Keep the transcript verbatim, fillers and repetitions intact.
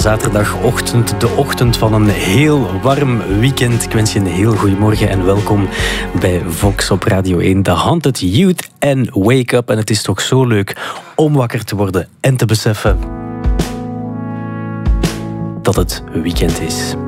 zaterdagochtend, de ochtend van een heel warm weekend. Ik wens je een heel goedemorgen en welkom bij Vox op Radio één. The Haunted Youth en Wake Up. En het is toch zo leuk om wakker te worden en te beseffen dat het weekend is.